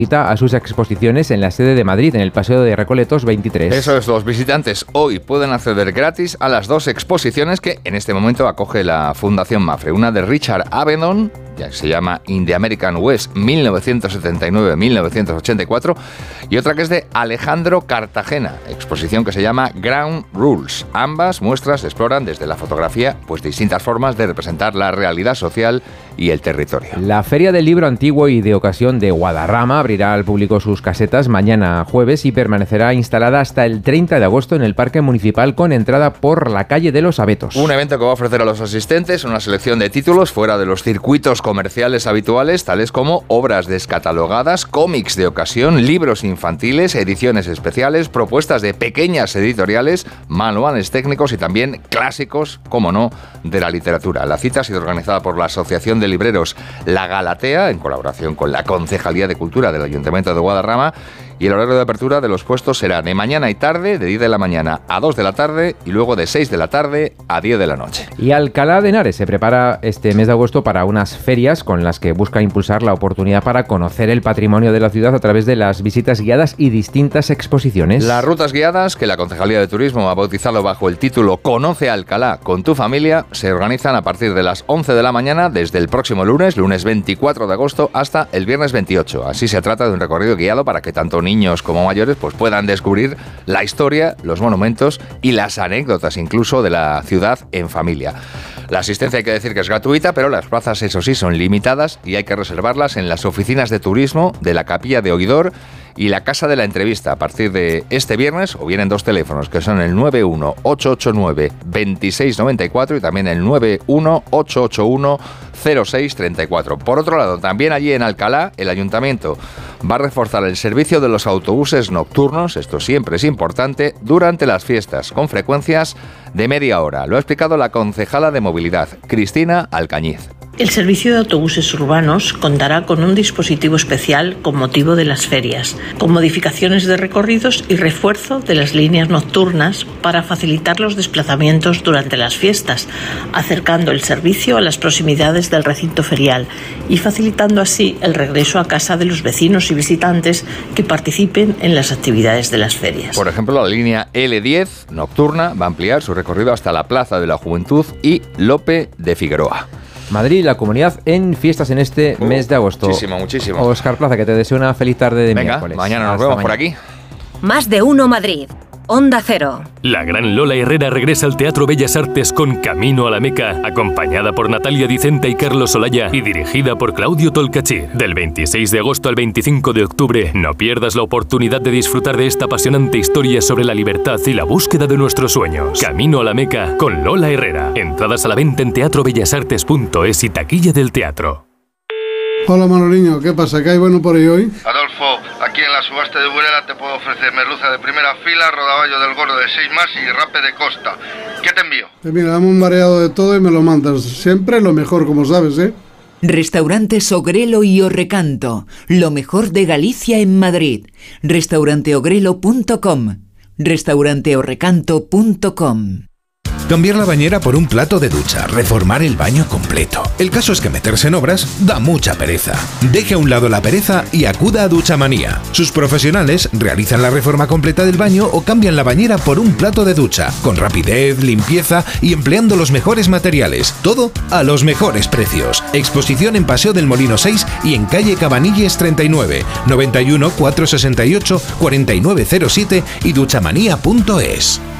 a sus exposiciones en la sede de Madrid, en el Paseo de Recoletos 23. Eso es, los visitantes hoy pueden acceder gratis a las 2 exposiciones que en este momento acoge la Fundación Mapfre. Una de Richard Avedon, ya que se llama In the American West 1979-1984, y otra que es de Alejandro Cartagena, exposición que se llama Ground Rules. Ambas muestras exploran desde la fotografía pues distintas formas de representar la realidad social y el territorio. La Feria del Libro Antiguo y de Ocasión de Guadarrama abrirá al público sus casetas mañana jueves y permanecerá instalada hasta el 30 de agosto en el Parque Municipal con entrada por la calle de los Abetos. Un evento que va a ofrecer a los asistentes una selección de títulos fuera de los circuitos comerciales habituales, tales como obras descatalogadas, cómics de ocasión, libros infantiles, ediciones especiales, propuestas de pequeñas editoriales, manuales técnicos y también clásicos, como no, de la literatura. La cita ha sido organizada por la Asociación de Libreros La Galatea, en colaboración con la Concejalía de Cultura del Ayuntamiento de Guadarrama, y el horario de apertura de los puestos será de mañana y tarde, de 10 de la mañana a 2 de la tarde y luego de 6 de la tarde a 10 de la noche. Y Alcalá de Henares se prepara este mes de agosto para unas ferias con las que busca impulsar la oportunidad para conocer el patrimonio de la ciudad a través de las visitas guiadas y distintas exposiciones. Las rutas guiadas, que la Concejalía de Turismo ha bautizado bajo el título Conoce Alcalá con tu familia, se organizan a partir de las 11 de la mañana desde el próximo lunes 24 de agosto, hasta el viernes 28. Así se trata de un recorrido guiado para que tanto niños como mayores pues puedan descubrir la historia, los monumentos y las anécdotas incluso de la ciudad en familia. La asistencia hay que decir que es gratuita, pero las plazas, eso sí, son limitadas y hay que reservarlas en las oficinas de turismo de la Capilla de Oidor y la Casa de la Entrevista a partir de este viernes, o bien en 2 teléfonos que son el 91-889-2694 y también el 91-881-0634. Por otro lado, también allí en Alcalá, el Ayuntamiento va a reforzar el servicio de los autobuses nocturnos, esto siempre es importante, durante las fiestas, con frecuencias de media hora. Lo ha explicado la concejala de Movilidad, Cristina Alcañiz. El servicio de autobuses urbanos contará con un dispositivo especial con motivo de las ferias, con modificaciones de recorridos y refuerzo de las líneas nocturnas para facilitar los desplazamientos durante las fiestas, acercando el servicio a las proximidades del recinto ferial y facilitando así el regreso a casa de los vecinos y visitantes que participen en las actividades de las ferias. Por ejemplo, la línea L10 nocturna va a ampliar su recorrido hasta la Plaza de la Juventud y Lope de Figueroa. Madrid, la comunidad en fiestas en este mes de agosto. Muchísimo. Óscar Plaza, que te deseo una feliz tarde de miércoles. Mañana nos vemos por aquí. Más de uno Madrid. Onda Cero. La gran Lola Herrera regresa al Teatro Bellas Artes con Camino a la Meca, acompañada por Natalia Dicenta y Carlos Olaya y dirigida por Claudio Tolcachir. Del 26 de agosto al 25 de octubre, no pierdas la oportunidad de disfrutar de esta apasionante historia sobre la libertad y la búsqueda de nuestros sueños. Camino a la Meca con Lola Herrera. Entradas a la venta en teatrobellasartes.es y taquilla del teatro. Hola Manoliño, ¿qué pasa? ¿Qué hay bueno por ahí hoy? Adolfo, aquí en la subasta de Burela te puedo ofrecer merluza de primera fila, rodaballo del gordo de 6 más y rape de costa. ¿Qué te envío? Mira, dame un mareado de todo y me lo mandas. Siempre lo mejor, como sabes, ¿eh? Restaurantes Ogrelo y Orrecanto, lo mejor de Galicia en Madrid. Restauranteogrelo.com, restauranteorrecanto.com. Cambiar la bañera por un plato de ducha, reformar el baño completo. El caso es que meterse en obras da mucha pereza. Deje a un lado la pereza y acuda a Duchamanía. Sus profesionales realizan la reforma completa del baño o cambian la bañera por un plato de ducha, con rapidez, limpieza y empleando los mejores materiales. Todo a los mejores precios. Exposición en Paseo del Molino 6 y en calle Cabanilles 39, 91 468 4907 y duchamanía.es.